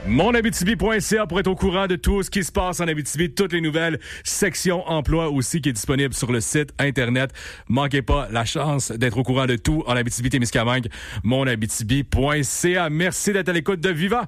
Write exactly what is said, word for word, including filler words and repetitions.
mon abitibi point c a pour être au courant de tout ce qui se passe en Abitibi, toutes les nouvelles sections emploi aussi qui est disponible sur le site internet. Manquez pas la chance d'être au courant de tout en Abitibi-Témiscamingue, mon abitibi point c a. Merci d'être à l'écoute de Viva.